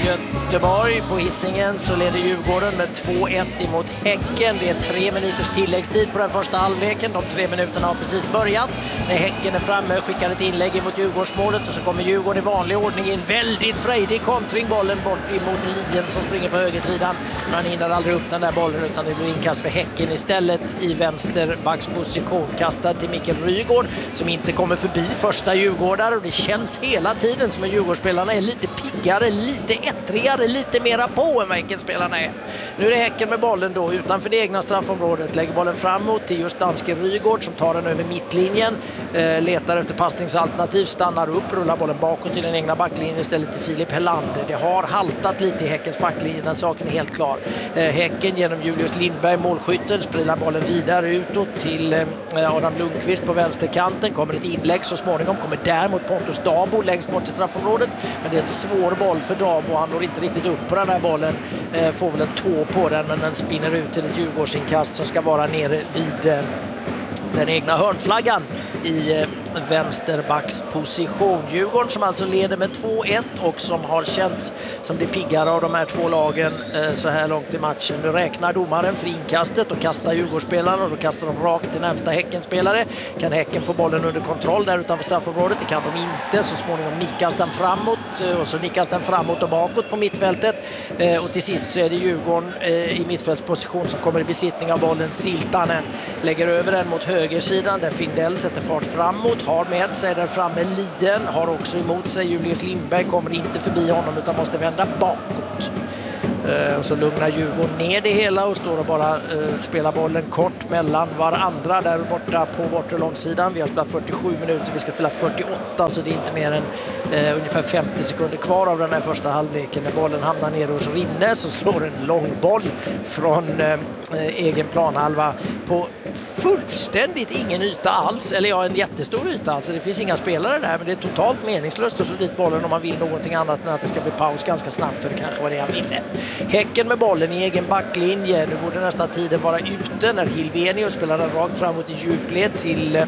Göteborg. På Hisingen så leder Djurgården med 2-1 emot Häcken. Det är 3 minuters tilläggstid på den första halvleken. De 3 minuterna har precis börjat. När Häcken är framme skickar ett inlägg emot Djurgårdsmålet och så kommer Djurgården i vanlig ordning i en väldigt frejdig kontring. Bollen bort emot Lien som springer på högersidan. Men han hinner aldrig upp den där bollen utan det blir inkast för Häcken istället i vänsterbacksposition. Kastad till Mikael Rygaard som inte kommer förbi första djurgårdare och det känns hela tiden som att Djurgårdsspelarna är lite piggare, lite ettrigare, lite mera på än vad Häckenspelarna är. Nu är det Häcken med bollen då utanför det egna straffområdet, lägger bollen framåt till just danske Rygaard som tar den över mittlinjen, letar efter passningsalternativ, stannar upp, rullar bollen bakåt till den egna backlinjen istället till Filip Helander. Det har haltat lite i Häckens backlinje, den saken är helt klar. Häcken genom Julius Lindberg, målskytten, sprider bollen vidare utåt till Adam Lundqvist på vänsterkanten, kommer ett inlägg så småningom, kommer där mot Pontus Dabo längst bort i straffområdet, men det är ett svår boll för Dabo, han når inte riktigt upp på den här bollen, får väl en tå på den men den spinner ut till ett Djurgårdsinkast som ska vara nere vid den egna hörnflaggan i vänsterbacksposition. Djurgården som alltså leder med 2-1 och som har känts som det piggare av de här två lagen så här långt i matchen. Nu räknar domaren för inkastet och kastar Djurgårdsspelarna och då kastar de rakt till närmsta Häckenspelare. Kan Häcken få bollen under kontroll där utanför straffområdet? Det kan de inte. Så småningom nickas den framåt och så nickas den framåt och bakåt på mittfältet. Och till sist så är det Djurgården i mittfältsposition som kommer i besittning av bollen. Siltanen lägger över den mot högersidan där Findell sätter fart framåt, har med sig där framme Lien, har också emot sig Julius Lindberg, kommer inte förbi honom utan måste vända bakåt. Och så lugnar Djurgården ner det hela och står och bara spelar bollen kort mellan varandra där borta på bortre långsidan. Vi har spelat 47 minuter, vi ska spela 48 så det är inte mer än ungefär 50 sekunder kvar av den här första halvleken. När bollen hamnar ner hos Rinne så slår en lång boll från egen planhalva på fullständigt ingen yta alls, eller ja, en jättestor yta alltså. Det finns inga spelare där men det är totalt meningslöst att slå dit bollen om man vill någonting annat än att det ska bli paus ganska snabbt och det kanske var det han ville. Häcken med bollen i egen backlinje. Nu borde nästan tiden vara ute när Hilvenius spelar den rakt framåt i djupled till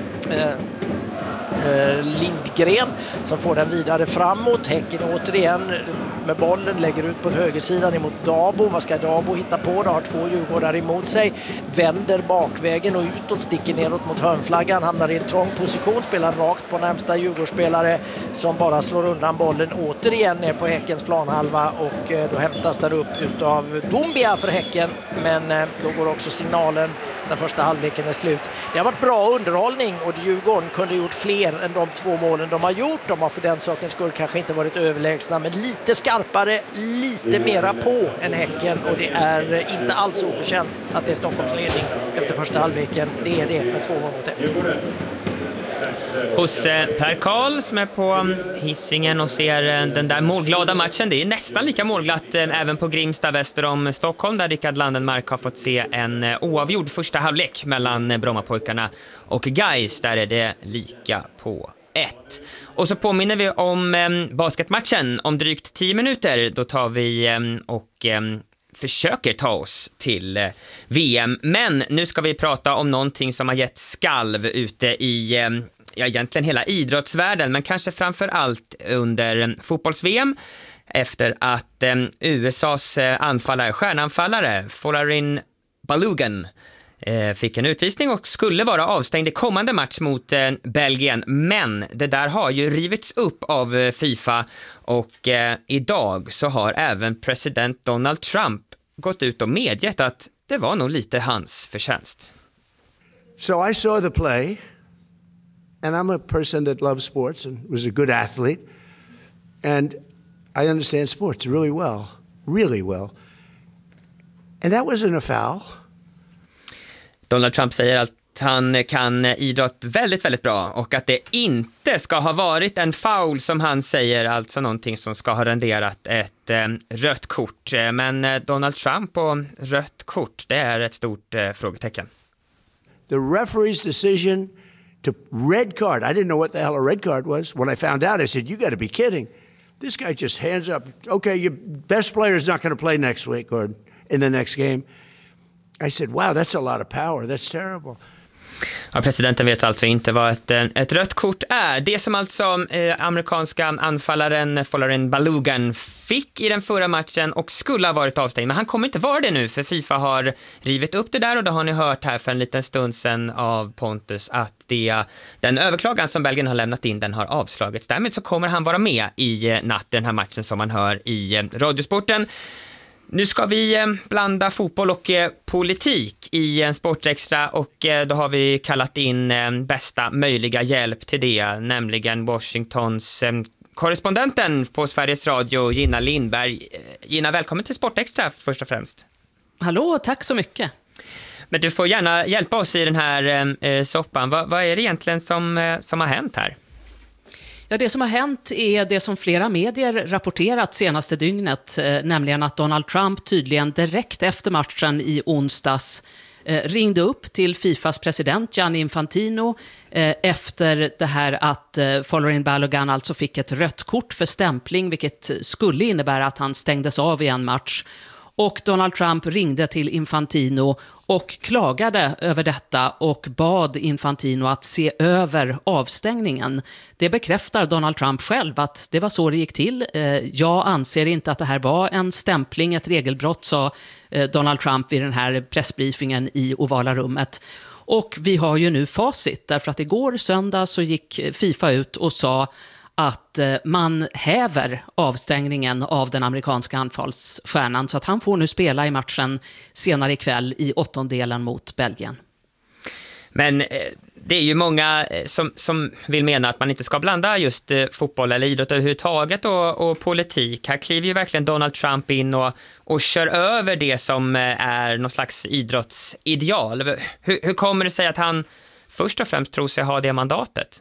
Lindgren som får den vidare framåt. Häcken återigen med bollen, lägger ut på högersidan emot Dabo. Vad ska Dabo hitta på? Det har två djurgårdare emot sig. Vänder bakvägen och utåt, sticker neråt mot hörnflaggan. Hamnar i en trång position, spelar rakt på närmsta djurgårdsspelare som bara slår undan bollen återigen ner på Häckens planhalva och då hämtas där upp utav Dombia för Häcken. Men då går också signalen när första halvleken är slut. Det har varit bra underhållning och Djurgården kunde gjort fler än de två målen de har gjort. De har för den sakens skull kanske inte varit överlägsna men lite skarpare, lite mera på än Häcken och det är inte alls oförtjänt att det är Stockholms ledning efter första halvleken. Det är det med 2-1. Hos Per Karl som är på Hisingen och ser den där målglada matchen. Det är nästan lika målglatt även på Grimsta väster om Stockholm där Rickard Landenmark har fått se en oavgjord första halvlek mellan Brommapojkarna och Gais. Där är det lika på 1. Och så påminner vi om basketmatchen om drygt 10 minuter. Då tar vi och försöker ta oss till VM. Men nu ska vi prata om någonting som har gett skalv ute i egentligen hela idrottsvärlden, men kanske framför allt under fotbolls-VM efter att USAs stjärnanfallare Folarin Balogun fick en utvisning och skulle vara avstängd i kommande match mot Belgien. Men det där har ju rivits upp av FIFA och idag så har även president Donald Trump gått ut och medgett att det var nog lite hans förtjänst. So I saw the play and I'm a person that loves sports and was a good athlete and I understand sports really well. And that wasn't a foul. Donald Trump säger att han kan idrott väldigt, väldigt bra och att det inte ska ha varit en foul som han säger, alltså någonting som ska ha renderat ett rött kort. Men Donald Trump och rött kort, det är ett stort frågetecken. The referee's decision to red card. I didn't know what the hell a red card was. When I found out, I said, you got to be kidding. This guy just hands up, okay, your best player is not going to play next week or in the next game. I said, wow, that's a lot of power. That's terrible. Ja, presidenten vet alltså inte vad ett rött kort är. Det som alltså amerikanska anfallaren Folarin Balogun fick i den förra matchen och skulle ha varit avstängd. Men han kommer inte vara det nu, för FIFA har rivit upp det där, och det har ni hört här för en liten stund sedan av Pontus att den överklagan som Belgien har lämnat in, den har avslagits. Därmed så kommer han vara med i natt, den här matchen som man hör i Radiosporten. Nu ska vi blanda fotboll och politik i en Sportextra, och då har vi kallat in bästa möjliga hjälp till det, nämligen Washingtons korrespondenten på Sveriges Radio, Gina Lindberg. Gina, välkommen till Sportextra först och främst. Hallå, tack så mycket. Men du får gärna hjälpa oss i den här soppan. Vad är det egentligen som har hänt här? Ja, det som har hänt är det som flera medier rapporterat senaste dygnet, nämligen att Donald Trump tydligen direkt efter matchen i onsdags ringde upp till FIFAs president Gianni Infantino efter det här att Folarin Balogun alltså fick ett rött kort för stämpling, vilket skulle innebära att han stängdes av i en match. Och Donald Trump ringde till Infantino och klagade över detta och bad Infantino att se över avstängningen. Det bekräftar Donald Trump själv att det var så det gick till. Jag anser inte att det här var en stämpling, ett regelbrott, sa Donald Trump vid den här pressbriefingen i Ovala rummet. Och vi har ju nu facit, därför att igår söndag så gick FIFA ut och sa att man häver avstängningen av den amerikanska anfallsstjärnan, så att han får nu spela i matchen senare ikväll i åttondelen mot Belgien. Men det är ju många som vill mena att man inte ska blanda just fotboll eller idrott överhuvudtaget och politik. Här kliver ju verkligen Donald Trump in och kör över det som är någon slags idrottsideal. Hur kommer det sig att han först och främst tror sig ha det mandatet?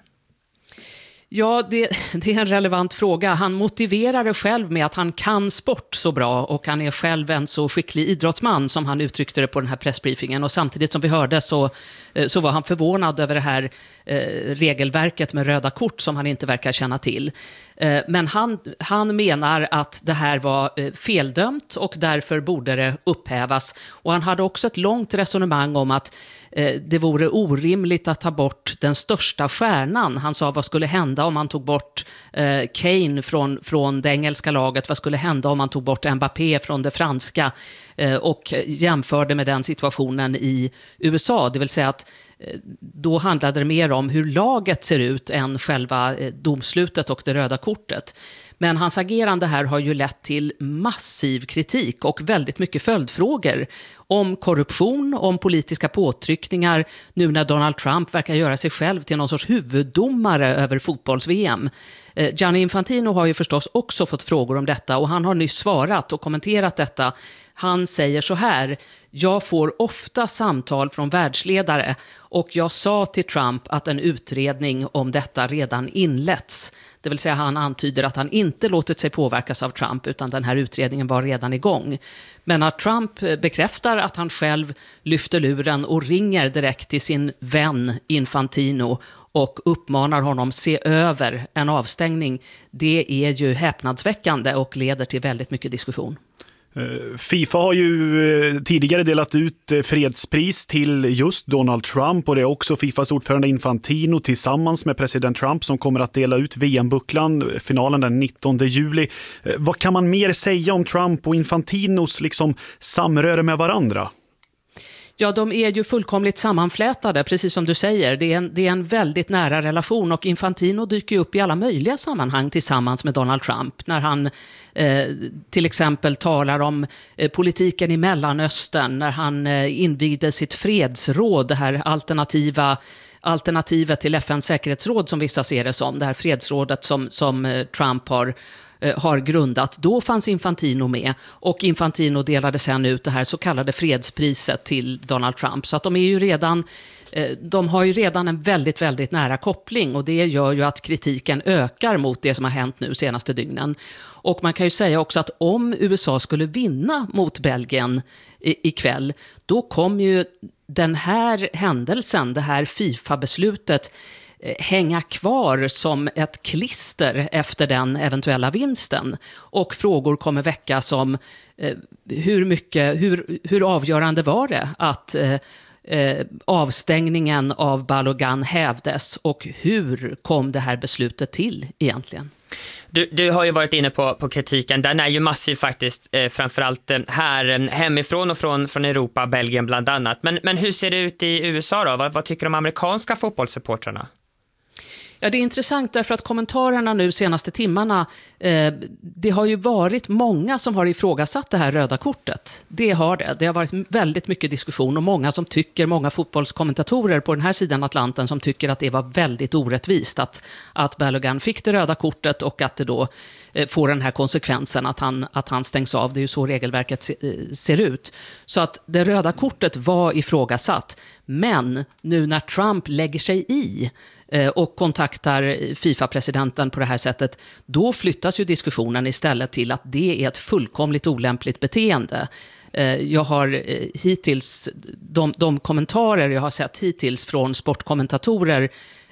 Ja, det är en relevant fråga. Han motiverar det själv med att han kan sport så bra och han är själv en så skicklig idrottsman, som han uttryckte det på den här pressbriefingen. Och samtidigt som vi hörde så var han förvånad över det här regelverket med röda kort som han inte verkar känna till. Men han menar att det här var feldömt och därför borde det upphävas. Och han hade också ett långt resonemang om att det vore orimligt att ta bort den största stjärnan. Han sa, vad skulle hända om man tog bort Kane från det engelska laget? Vad skulle hända om man tog bort Mbappé från det franska? Och jämförde med den situationen i USA. Det vill säga att då handlade det mer om hur laget ser ut än själva domslutet och det röda kortet. Men hans agerande här har ju lett till massiv kritik och väldigt mycket följdfrågor om korruption, om politiska påtryckningar, nu när Donald Trump verkar göra sig själv till någon sorts huvuddomare över fotbolls-VM. Gianni Infantino har ju förstås också fått frågor om detta, och han har nyss svarat och kommenterat detta. Han säger så här: jag får ofta samtal från världsledare och jag sa till Trump att en utredning om detta redan inletts. Det vill säga, han antyder att han inte låtit sig påverkas av Trump, utan den här utredningen var redan igång. Men att Trump bekräftar att han själv lyfter luren och ringer direkt till sin vän Infantino och uppmanar honom se över en avstängning, det är ju häpnadsväckande och leder till väldigt mycket diskussion. FIFA har ju tidigare delat ut fredspris till just Donald Trump, och det är också FIFAs ordförande Infantino tillsammans med president Trump som kommer att dela ut VM-bucklan, finalen den 19 juli. Vad kan man mer säga om Trump och Infantinos samröre med varandra? Ja, de är ju fullkomligt sammanflätade, precis som du säger. Det är en väldigt nära relation, och Infantino dyker upp i alla möjliga sammanhang tillsammans med Donald Trump. När han till exempel talar om politiken i Mellanöstern, när han invigde sitt fredsråd, det här alternativet till FNs säkerhetsråd som vissa ser det som, det här fredsrådet som Trump har grundat. Då fanns Infantino med, och Infantino delade sen ut det här så kallade fredspriset till Donald Trump. Så att de har ju redan en väldigt, väldigt nära koppling, och det gör ju att kritiken ökar mot det som har hänt nu senaste dygnen. Och man kan ju säga också att om USA skulle vinna mot Belgien ikväll, då kommer ju den här händelsen, det här FIFA-beslutet, hänga kvar som ett klister efter den eventuella vinsten. Och frågor kommer väckas om hur avgörande var det avstängningen av Balogun hävdes och hur kom det här beslutet till egentligen? Du har ju varit inne på kritiken. Den är ju massiv faktiskt, framförallt här hemifrån och från Europa, Belgien bland annat. Men hur ser det ut i USA då? Vad tycker de amerikanska fotbollssupportrarna? Ja, det är intressant därför att kommentarerna nu senaste timmarna, det har ju varit många som har ifrågasatt det här röda kortet. Det har varit väldigt mycket diskussion och många fotbollskommentatorer på den här sidan Atlanten som tycker att det var väldigt orättvist att Balogun fick det röda kortet och att det då får den här konsekvensen att han stängs av. Det är ju så regelverket ser ut. Så att det röda kortet var ifrågasatt. Men nu när Trump lägger sig i och kontaktar FIFA-presidenten på det här sättet, då flyttas ju diskussionen istället till att det är ett fullkomligt olämpligt beteende. Jag har hittills, de kommentarer jag har sett hittills från sportkommentatorer,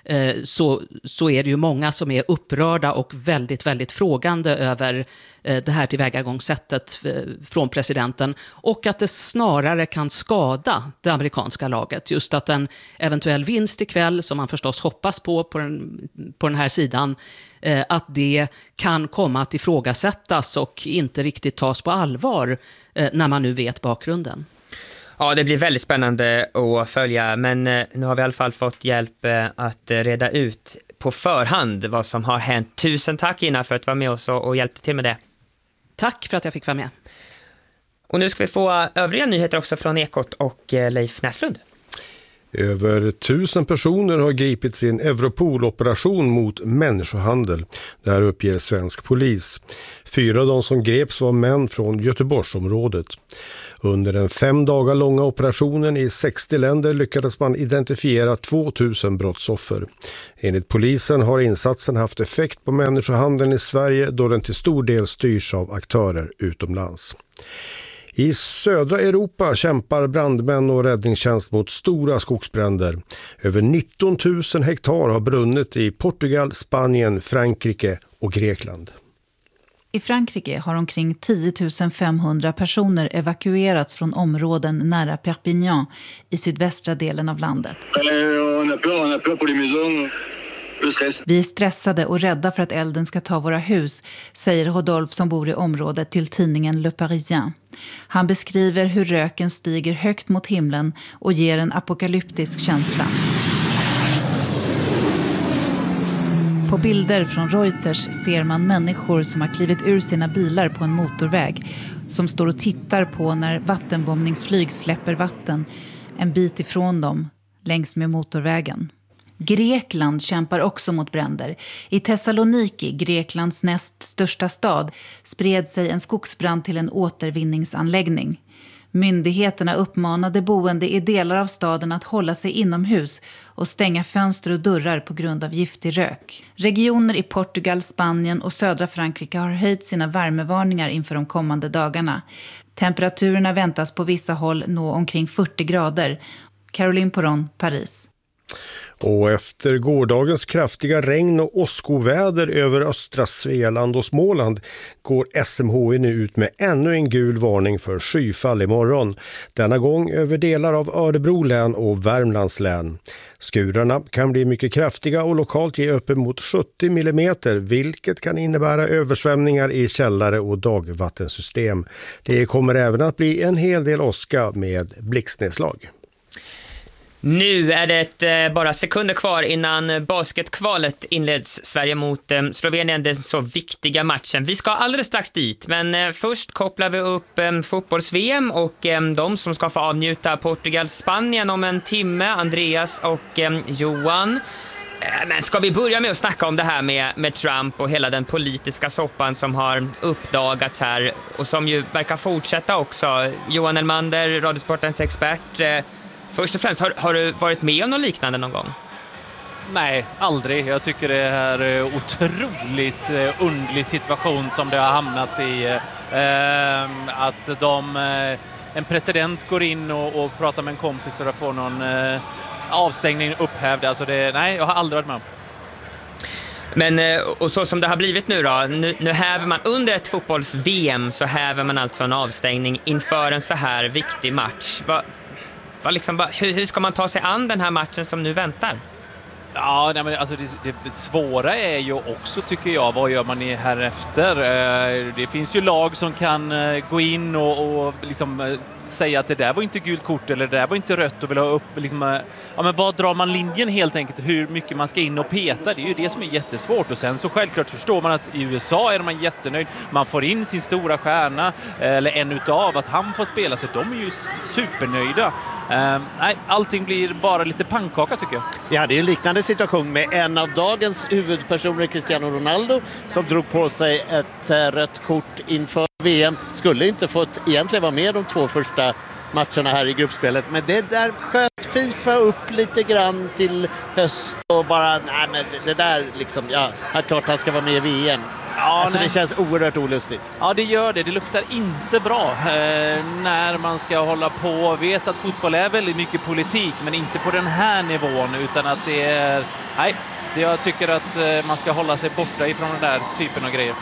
så är det ju många som är upprörda och väldigt, väldigt frågande över det här tillvägagångssättet från presidenten och att det snarare kan skada det amerikanska laget. Just att en eventuell vinst ikväll, som man förstås hoppas på den här sidan, att det kan komma att ifrågasättas och inte riktigt tas på allvar när man nu vet bakgrunden. Ja, det blir väldigt spännande att följa, men nu har vi i alla fall fått hjälp att reda ut på förhand vad som har hänt. Tusen tack, Ina, för att vara med oss och hjälpte till med det. Tack för att jag fick vara med. Och nu ska vi få övriga nyheter också från Ekot och Leif Näslund. Över 1000 personer har gripits i en Europol-operation mot människohandel. Det här uppger svensk polis. 4 av de som greps var män från Göteborgsområdet. Under den 5 dagar långa operationen i 60 länder lyckades man identifiera 2000 brottsoffer. Enligt polisen har insatsen haft effekt på människohandeln i Sverige då den till stor del styrs av aktörer utomlands. I södra Europa kämpar brandmän och räddningstjänst mot stora skogsbränder. Över 19 000 hektar har brunnit i Portugal, Spanien, Frankrike och Grekland. I Frankrike har omkring 10 500 personer evakuerats från områden nära Perpignan i sydvästra delen av landet. Vi är stressade och rädda för att elden ska ta våra hus, säger Rodolphe som bor i området till tidningen Le Parisien. Han beskriver hur röken stiger högt mot himlen och ger en apokalyptisk känsla. På bilder från Reuters ser man människor som har klivit ur sina bilar på en motorväg, som står och tittar på när vattenbombningsflyg släpper vatten en bit ifrån dem längs med motorvägen. Grekland kämpar också mot bränder. I Thessaloniki, Greklands näst största stad, spred sig en skogsbrand till en återvinningsanläggning. Myndigheterna uppmanade boende i delar av staden att hålla sig inomhus och stänga fönster och dörrar på grund av giftig rök. Regioner i Portugal, Spanien och södra Frankrike har höjt sina värmevarningar inför de kommande dagarna. Temperaturerna väntas på vissa håll nå omkring 40 grader. Caroline Poron, Paris. Och efter gårdagens kraftiga regn och åskoväder över östra Svealand och Småland går SMHI nu ut med ännu en gul varning för skyfall imorgon. Denna gång över delar av Örebro län och Värmlands län. Skurarna kan bli mycket kraftiga och lokalt ge uppemot 70 millimeter, vilket kan innebära översvämningar i källare och dagvattensystem. Det kommer även att bli en hel del åska med blixtnedslag. Nu är det bara sekunder kvar innan basketkvalet inleds. Sverige mot Slovenien, den så viktiga matchen. Vi ska alldeles strax dit, men först kopplar vi upp fotbolls-VM och de som ska få avnjuta Portugal-Spanien om en timme, Andreas och Johan. Men ska vi börja med att snacka om det här med Trump och hela den politiska soppan som har uppdagats här och som ju verkar fortsätta också. Johan Elmander, Radiosportens expert. Först och främst, har du varit med om något liknande någon gång? Nej, aldrig. Jag tycker det är otroligt underlig situation som det har hamnat i. Att en president går in och pratar med en kompis för att få någon avstängning upphävd. Alltså nej, jag har aldrig varit med om. Men, och så som det har blivit nu då, nu häver man under ett fotbolls-VM så häver man alltså en avstängning inför en så här viktig match. Hur ska man ta sig an den här matchen som nu väntar? Ja, nej, men alltså det svåra är ju också, tycker jag, vad gör man här efter? Det finns ju lag som kan gå in och liksom säga att det där var inte gult kort eller det där var inte rött och vill ha upp liksom, ja, men vad drar man linjen helt enkelt, hur mycket man ska in och peta, det är ju det som är jättesvårt. Och sen så självklart förstår man att i USA är man jättenöjd, man får in sin stora stjärna eller en utav, att han får spela, så de är ju supernöjda. Nej, allting blir bara lite pannkaka, tycker jag. Ja, det är en liknande situation med en av dagens huvudpersoner, Cristiano Ronaldo, som drog på sig ett rött kort inför VM. Skulle inte fått egentligen vara med de 2 första matcherna här i gruppspelet. Men det där sköt FIFA upp lite grann till höst och bara, nej men det där liksom, ja, klart han ska vara med i VM. Ja, alltså det känns oerhört olustigt. Ja, det gör det. Det luktar inte bra när man ska hålla på. Vet att fotboll är väldigt mycket politik, men inte på den här nivån, utan att det är... Nej, jag tycker att man ska hålla sig borta ifrån den där typen av grejer.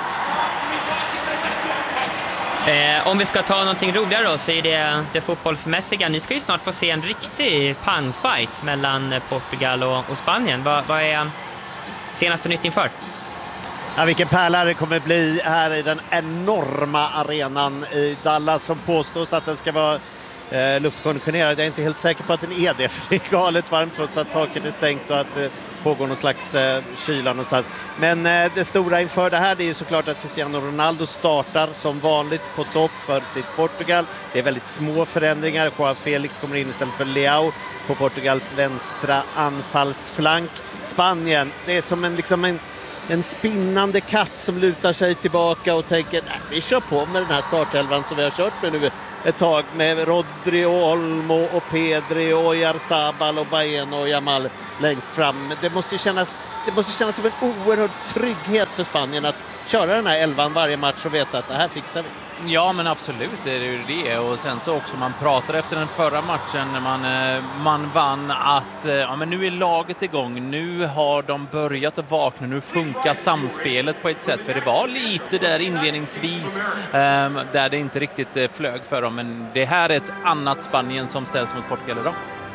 Om vi ska ta någonting roligare då, så är det fotbollsmässiga. Ni ska ju snart få se en riktig pangfight mellan Portugal och Spanien. Vad är senaste nytt inför? Ja, vilken pärla det kommer bli här i den enorma arenan i Dallas, som påstås att den ska vara luftkonditionerad. Jag är inte helt säker på att den är det, för det är galet varmt trots att taket är stängt och att det pågår någon slags kyla någonstans. Men det stora inför det här, det är ju såklart att Cristiano Ronaldo startar som vanligt på topp för sitt Portugal. Det är väldigt små förändringar. Joao Felix kommer in istället för Leao på Portugals vänstra anfallsflank. Spanien, det är som en spinnande katt som lutar sig tillbaka och tänker, vi kör på med den här startelvan som vi har kört med nu ett tag, med Rodri och Olmo och Pedri och Oyarzabal och Baena och Yamal längst fram. Det måste kännas som en oerhörd trygghet för Spanien att köra den här elvan varje match och veta att det här fixar vi. Ja, men absolut, det är ju det. Och sen så också, man pratar efter den förra matchen när man vann att ja, men nu är laget igång, nu har de börjat att vakna, nu funkar samspelet på ett sätt. För det var lite där inledningsvis där det inte riktigt flög för dem. Men det här är ett annat Spanien som ställs mot Portugal idag.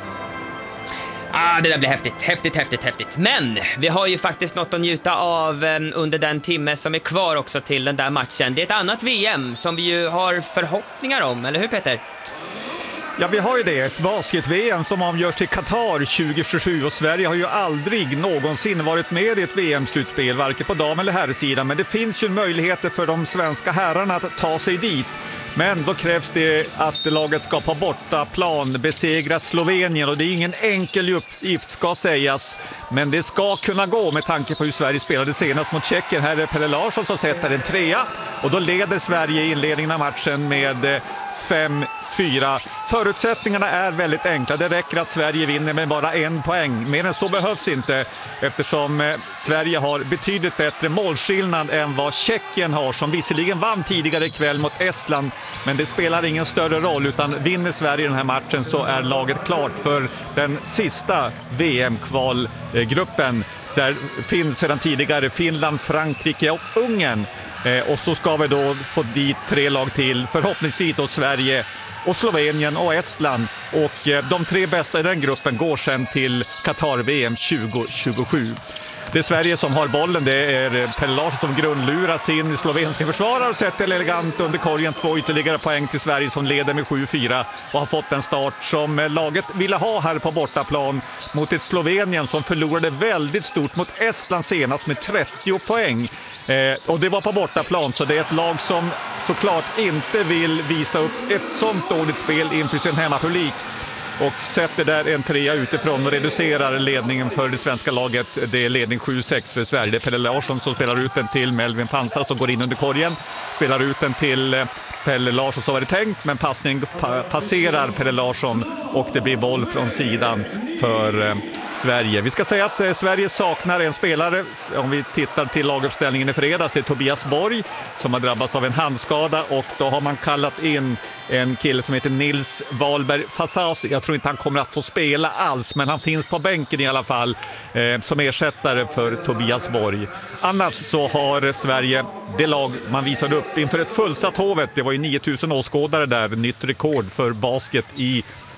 Det där blir häftigt. Men vi har ju faktiskt något att njuta av under den timme som är kvar också till den där matchen. Det är ett annat VM som vi ju har förhoppningar om, eller hur Peter? Ja, vi har ju det. Ett basket-VM som avgörs till Qatar 2027 och Sverige har ju aldrig någonsin varit med i ett VM-slutspel, varken på dam- eller herrsidan. Men det finns ju möjligheter för de svenska herrarna att ta sig dit. Men då krävs det att laget ska på bortaplan besegra Slovenien och det är ingen enkel uppgift ska sägas. Men det ska kunna gå med tanke på hur Sverige spelade senast mot Tjeckien. Här är Pelle Larsson som sätter en 3 och då leder Sverige i inledningen av matchen med 5-4. Förutsättningarna är väldigt enkla. Det räcker att Sverige vinner med bara 1 poäng. Mer än så behövs inte eftersom Sverige har betydligt bättre målskillnad än vad Tjeckien har, som visserligen vann tidigare ikväll mot Estland. Men det spelar ingen större roll, utan vinner Sverige den här matchen så är laget klart för den sista VM-kvalgruppen. Där finns sedan tidigare Finland, Frankrike och Ungern. Och så ska vi då få dit 3 lag till, förhoppningsvis då Sverige och Slovenien och Estland. Och de 3 bästa i den gruppen går sen till Qatar-VM 2027. Det är Sverige som har bollen, det är Pelle Larsson som grundlurar sin slovenska försvarare och sätter elegant under korgen 2 ytterligare poäng till Sverige som leder med 7-4 och har fått en start som laget ville ha här på bortaplan mot ett Slovenien som förlorade väldigt stort mot Estland senast med 30 poäng. Och det var på bortaplan, så det är ett lag som såklart inte vill visa upp ett sånt dåligt spel inför sin hemmapublik. Och sätter där en 3 utifrån och reducerar ledningen för det svenska laget. Det är ledning 7-6 för Sverige. Det är Pelle Larsson som spelar ut den till Melvin Pansar som går in under korgen. Spelar ut den till Pelle Larsson som var det tänkt, men passning passerar Pelle Larsson och det blir boll från sidan för Sverige. Vi ska säga att Sverige saknar en spelare. Om vi tittar till laguppställningen i fredags, det är Tobias Borg som har drabbats av en handskada och då har man kallat in en kille som heter Nils Wahlberg Fasas. Jag tror inte han kommer att få spela alls, men han finns på bänken i alla fall som ersättare för Tobias Borg. Annars så har Sverige det lag man visade upp inför ett fullsatt Hovet. Det var ju 9000 åskådare där, nytt rekord för basket i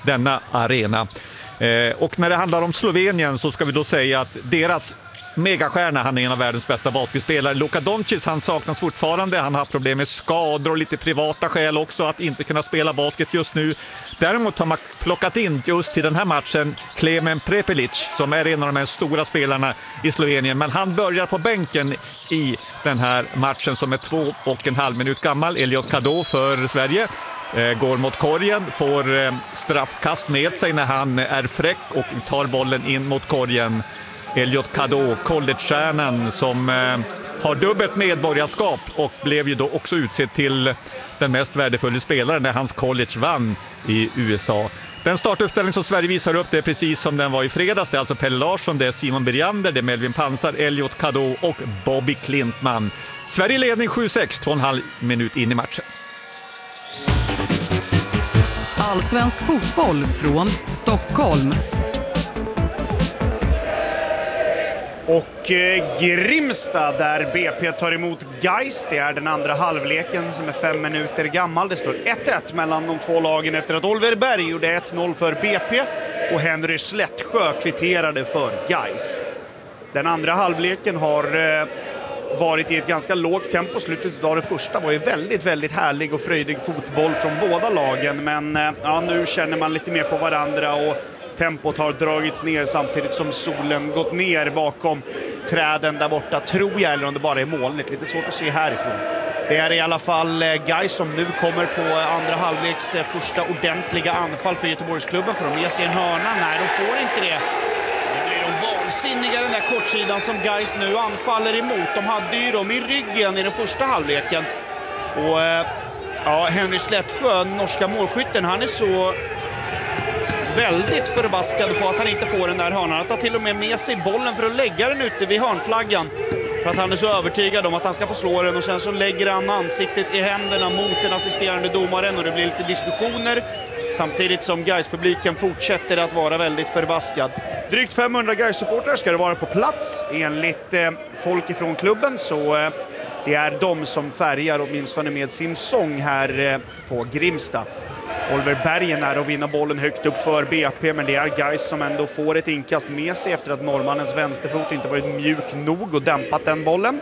denna arena. Och när det handlar om Slovenien så ska vi då säga att deras megastjärna, han är en av världens bästa basketspelare. Luka Doncic, han saknas fortfarande. Han har problem med skador och lite privata skäl också att inte kunna spela basket just nu. Däremot har man plockat in just till den här matchen Klemen Prepelic som är en av de här stora spelarna i Slovenien. Men han börjar på bänken i den här matchen som är 2,5 minut gammal. Elliot Cadeau för Sverige. Går mot korgen, får straffkast med sig när han är fräck och tar bollen in mot korgen. Elliot Cadeau, collegestjärnan som har dubbelt medborgarskap och blev ju då också utsedd till den mest värdefulla spelaren när hans college vann i USA. Den startuppställning som Sverige visar upp, det är precis som den var i fredags. Det är alltså Pelle Larsson, det är Simon Beriander, det är Melvin Pansar, Elliot Cadeau och Bobby Klintman. Sverige ledning 7-6, 2,5 minut in i matchen. Allsvensk fotboll från Stockholm. Och Grimsta där BP tar emot Gais. Det är den andra halvleken som är 5 minuter gammal. Det står 1-1 mellan de två lagen efter att Oliver Berg gjorde 1-0 för BP och Henry Slättsjö kvitterade för Gais. Den andra halvleken har varit i ett ganska lågt tempo. Slutet av den första var ju väldigt härlig och fröjdig fotboll från båda lagen. Men ja, nu känner man lite mer på varandra och tempot har dragits ner samtidigt som solen gått ner bakom träden där borta, tror jag, eller om det bara är molnigt. Lite svårt att se härifrån. Det är i alla fall Gais som nu kommer på andra halvleks första ordentliga anfall för Göteborgsklubben. För de ger sig en hörna. Nej, de får inte det. Det blir de vansinniga, den där kortsidan som Gais nu anfaller emot. De hade ju dem i ryggen i den första halvleken. Och ja, Henry Slättsjö, norska målskytten, han är så väldigt förbaskad på att han inte får den där hörnan. Han tar till och med sig bollen för att lägga den ute vid hörnflaggan. För att han är så övertygad om att han ska få slå den. Och sen så lägger han ansiktet i händerna mot den assisterande domaren. Och det blir lite diskussioner. Samtidigt som Gais-publiken fortsätter att vara väldigt förbaskad. Drygt 500 Gais-supportrar ska det vara på plats. Enligt folk ifrån klubben så det är de som färgar åtminstone med sin sång här på Grimsta. Oliver Berg är nära att vinna bollen högt upp för BP, men det är Gais som ändå får ett inkast med sig efter att norrmannens vänsterfot inte varit mjuk nog och dämpat den bollen.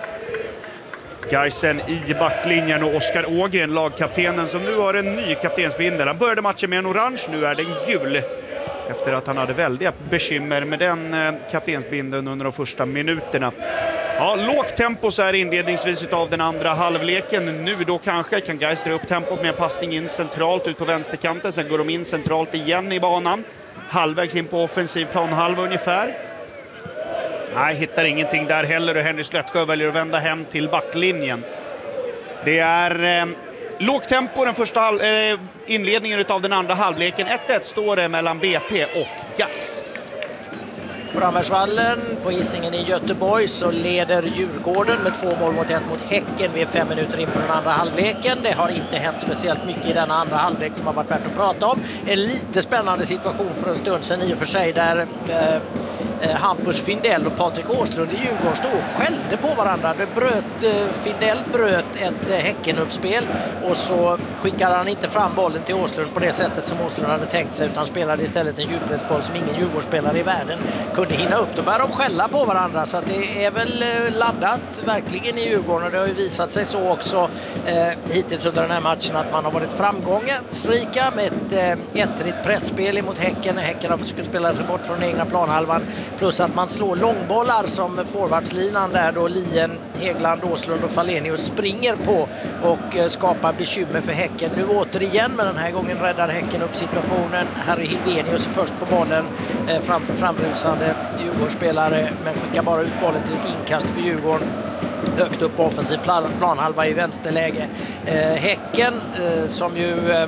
Gaisen i backlinjen och Oskar Ågren, lagkaptenen, som nu har en ny kaptensbindel. Han började matchen med en orange, nu är den gul. Efter att han hade väldiga bekymmer med den kaptensbindeln under de första minuterna. Ja, lågt tempo så är inledningsvis av den andra halvleken. Nu då kanske kan Gais dra upp tempot med en passning in centralt ut på vänsterkanten. Sen går de in centralt igen i banan. Halvvägs in på offensiv planhalva ungefär. Nej, hittar ingenting där heller och Henry Slättsjö väljer att vända hem till backlinjen. Det är lågt tempo den första inledningen av den andra halvleken. 1-1 står det mellan BP och Gais. På Rambergsvallen på Hisingen i Göteborg så leder Djurgården med 2-1 mot Häcken. Vi är 5 minuter in på den andra halvleken. Det har inte hänt speciellt mycket i denna andra halvlek som har varit värt att prata om. En lite spännande situation för en stund sedan i och för sig där Hampus Findell och Patrik Åslund i Djurgården stod och skällde på varandra. Findell bröt ett Häcken-uppspel och så skickade han inte fram bollen till Åslund på det sättet som Åslund hade tänkt sig, utan spelade istället en djupledsboll som ingen Djurgårdsspelare i världen kunde hinna upp. Då började de skälla på varandra, så att det är väl laddat verkligen i Djurgården, och det har ju visat sig så också hittills under den här matchen att man har varit framgångsrika med ett ettrigt pressspel emot Häcken. Häcken har försökt spela sig bort från den egna planhalvan, plus att man slår långbollar som forwardslinan där då Lien, Hegland, Åslund och Falenius springer på och skapar bekymmer för Häcken. Nu återigen, men den här gången räddar Häcken upp situationen. Harry Hilvenius är först på bollen framför framrusande Djurgårdsspelare, men skickar bara ut bollen till ett inkast för Djurgården högt upp på offensiv planhalva i vänsterläge. Häcken som ju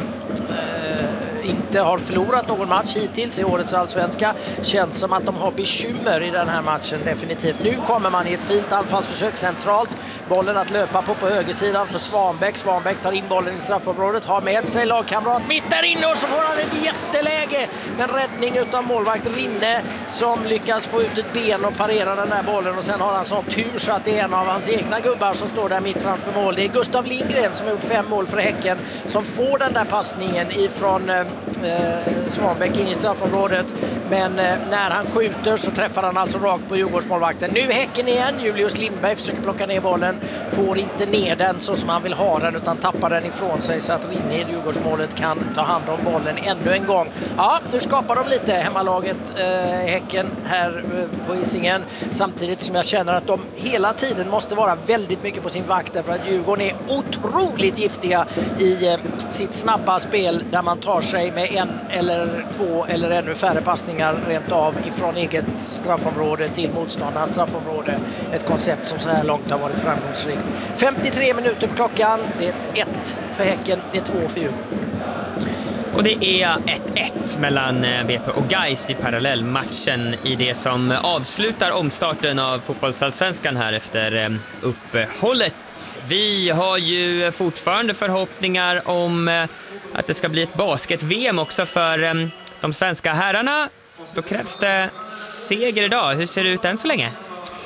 inte har förlorat någon match hittills i årets allsvenska, känns som att de har bekymmer i den här matchen definitivt. Nu kommer man i ett fint anfallsförsök centralt, bollen att löpa på högersidan för Svanbäck. Svanbäck tar in bollen i straffområdet, har med sig lagkamrat mitt där inne och så får han ett jätteläge, men räddning utav målvakt Rinne som lyckas få ut ett ben och parera den där bollen, och sen har han sån tur så att det är en av hans egna gubbar som står där mitt framför mål. Det är Gustav Lindgren som har gjort 5 mål för Häcken som får den där passningen ifrån Svanbäck in i straffområdet. Men när han skjuter så träffar han alltså rakt på Djurgårdsmålvakten. Nu Häcken igen. Julius Lindberg försöker plocka ner bollen. Får inte ner den så som han vill ha den utan tappar den ifrån sig så att Rinne i Djurgårdsmålet kan ta hand om bollen ännu en gång. Ja, nu skapar de lite hemmalaget Häcken här på Hisingen. Samtidigt som jag känner att de hela tiden måste vara väldigt mycket på sin vakt därför att Djurgården är otroligt giftiga i sitt snabba spel där man tar sig med en eller två eller ännu färre passningar rent av ifrån eget straffområde till motståndarnas straffområde. Ett koncept som så här långt har varit framgångsrikt. 53 minuter på klockan. Det är 1 för Häcken, det är 2 för Djurgården. Och det är 1-1 mellan BP och Gais i parallellmatchen i det som avslutar omstarten av fotbollsallsvenskan här efter uppehållet. Vi har ju fortfarande förhoppningar om att det ska bli ett basket-VM också för de svenska herrarna. Då krävs det seger idag. Hur ser det ut än så länge?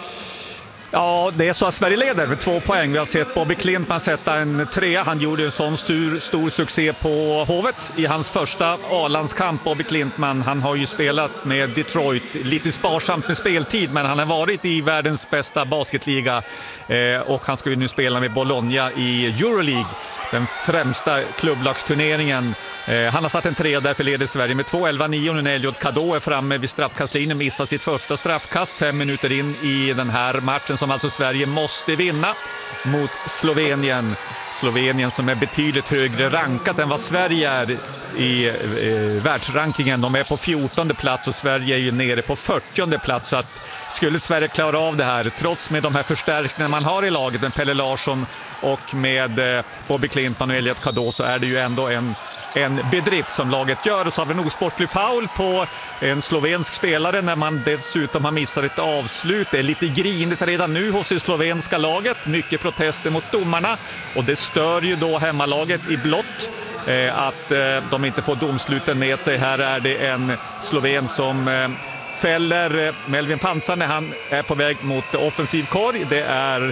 Ja, det är så att Sverige leder med 2 poäng. Vi har sett Bobby Klintman sätta en 3. Han gjorde en sån stor succé på Hovet i hans första A-landskamp. Bobby Klintman, han har ju spelat med Detroit, lite sparsamt med speltid, men han har varit i världens bästa basketliga och han ska ju nu spela med Bologna i Euroleague, den främsta klubblagsturneringen. Han har satt en 3, därför leder Sverige med 2-11-9. Nu när Elliot Kadå är framme vid straffkastlinjen, missar sitt första straffkast 5 minuter in i den här matchen som alltså Sverige måste vinna mot Slovenien. Slovenien som är betydligt högre rankat än vad Sverige är i världsrankingen. De är på 14:e plats och Sverige är ju nere på 40:e plats. Så att skulle Sverige klara av det här, trots med de här förstärkningarna man har i laget med Pelle Larsson och med Bobby Klintman och Elliot Kadå, så är det ju ändå en bedrift som laget gör. Och så har vi en osportlig foul på en slovensk spelare när man dessutom har missat ett avslut. Det är lite grinigt redan nu hos det slovenska laget. Mycket protester mot domarna och det stör ju då hemmalaget i blått att de inte får domsluten med sig. Här är det en sloven som fäller Melvin Pansar när han är på väg mot offensiv korg. Det är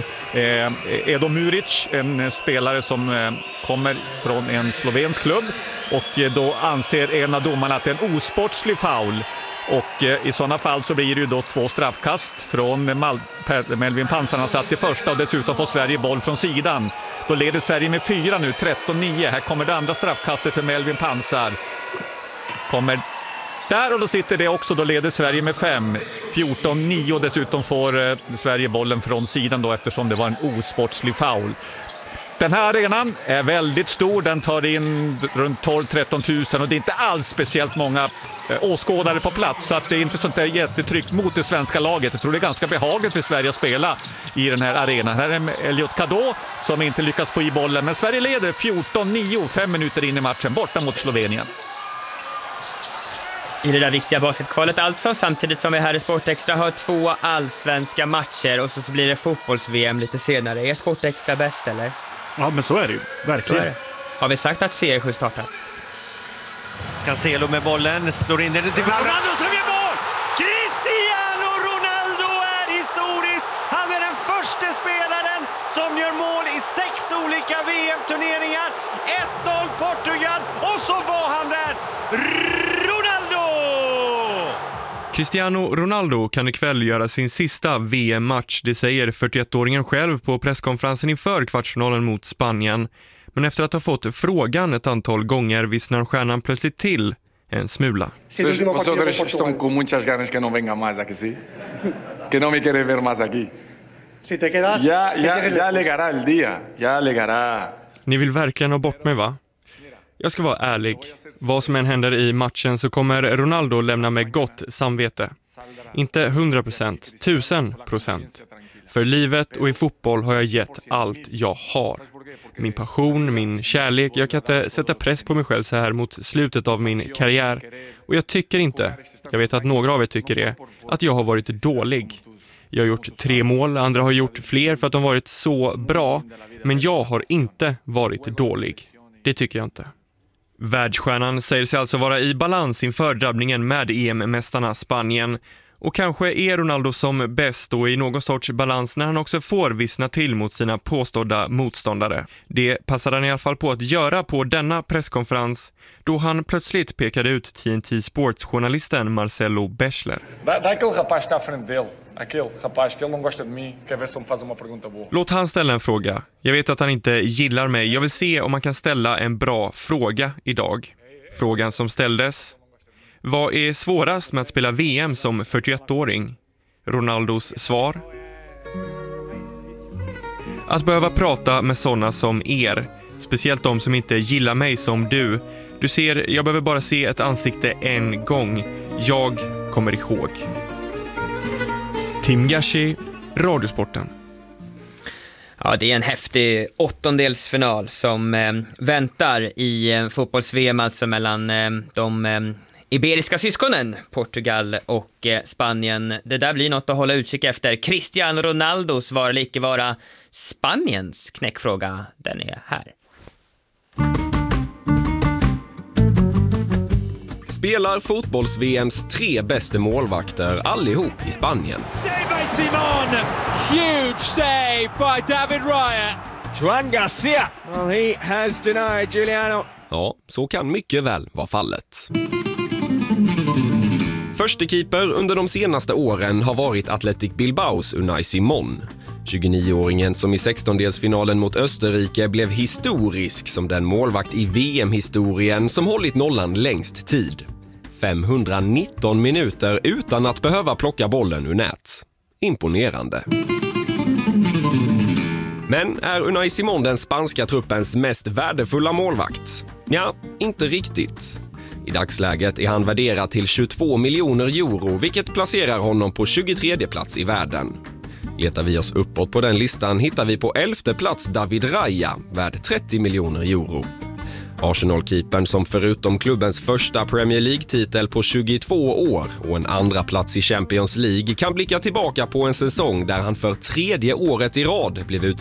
Edo Muric, en spelare som kommer från en slovensk klubb, och då anser en av domarna att det är en osportslig foul. Och i sådana fall så blir det ju då 2 straffkast från Melvin Pansar. Han satt i första och dessutom får Sverige boll från sidan. Då leder Sverige med 4 nu, 13-9. Här kommer det andra straffkastet för Melvin Pansar. Kommer där och då sitter det också, då leder Sverige med 5, 14-9 och dessutom får Sverige bollen från sidan då eftersom det var en osportslig foul. Den här arenan är väldigt stor, den tar in runt 12-13 000 och det är inte alls speciellt många åskådare på plats, så att det är inte sånt där jättetryck mot det svenska laget. Jag tror det är ganska behagligt för Sverige att spela i den här arenan. Här är Elliot Kadå som inte lyckas få i bollen, men Sverige leder 14-9, 5 minuter in i matchen borta mot Slovenien. I det där viktiga basketkvalet alltså, samtidigt som vi här i Sportextra har 2 allsvenska matcher och så blir det fotbolls-VM lite senare. Är Sportextra bäst eller? Ja, men så är det ju. Verkligen. Det. Har vi sagt att CR7 startar? Cancelo med bollen, slår in den till Ronaldo som gör mål! Cristiano Ronaldo är historisk! Han är den första spelaren som gör mål i 6 olika VM-turneringar. 1-0 Portugal och så var han där! Ronaldo! Cristiano Ronaldo kan ikväll göra sin sista VM-match, det säger 41-åringen själv på presskonferensen inför kvartsfinalen mot Spanien. Men efter att ha fått frågan ett antal gånger vissnar stjärnan plötsligt till en smula. Vosotros están con muchas ganas que no venga más aquí, sí? Que no me quiere ver más aquí. Si te quedas, ya llegará el día, ya llegará. Ni vill verkligen ha bort mig, va? Jag ska vara ärlig. Vad som än händer i matchen så kommer Ronaldo lämna med gott samvete. Inte 100%, 1000%. För livet och i fotboll har jag gett allt jag har. Min passion, min kärlek. Jag kan inte sätta press på mig själv så här mot slutet av min karriär. Och jag tycker inte, jag vet att några av er tycker det, att jag har varit dålig. Jag har gjort 3 mål, andra har gjort fler för att de varit så bra. Men jag har inte varit dålig. Det tycker jag inte. Världsstjärnan säger sig alltså vara i balans inför drabbningen med EM-mästarna Spanien. Och kanske är Ronaldo som bäst och i någon sorts balans när han också får vissna till mot sina påstådda motståndare. Det passade han i alla fall på att göra på denna presskonferens då han plötsligt pekade ut TNT Sports-journalisten Marcelo Bechler. Låt han ställa en fråga. Jag vet att han inte gillar mig. Jag vill se om man kan ställa en bra fråga idag. Frågan som ställdes: vad är svårast med att spela VM som 41-åring? Ronaldos svar: att behöva prata med sådana som er. Speciellt de som inte gillar mig som du. Du ser, jag behöver bara se ett ansikte en gång. Jag kommer ihåg. Tim Gashi, Radiosporten. Ja, det är en häftig åttondelsfinal som väntar i fotbolls-VM, alltså mellan de iberiska syskonen, Portugal och Spanien. Det där blir något att hålla utkik efter. Cristiano Ronaldos var eller icke vara Spaniens knäckfråga. Den är här. Spelar fotbolls-VMs 3 bästa målvakter allihop i Spanien. Save by Simon! Huge save by David Raya! Juan Garcia! Well, he has denied Juliano. Ja, så kan mycket väl vara fallet. Första keeper under de senaste åren har varit Athletic Bilbaos Unai Simon. 29-åringen som i 16-delsfinalen mot Österrike blev historisk som den målvakt i VM-historien som hållit nollan längst tid. 519 minuter utan att behöva plocka bollen ur nät. Imponerande. Men är Unai Simon den spanska truppens mest värdefulla målvakt? Ja, inte riktigt. I dagsläget är han värderad till 22 miljoner euro, vilket placerar honom på 23:e plats i världen. Letar vi oss uppåt på den listan hittar vi på 11:e plats David Raya, värd 30 miljoner euro. Arsenal-keepern som förutom klubbens första Premier League-titel på 22 år och en andra plats i Champions League kan blicka tillbaka på en säsong där han för 3:e året i rad blev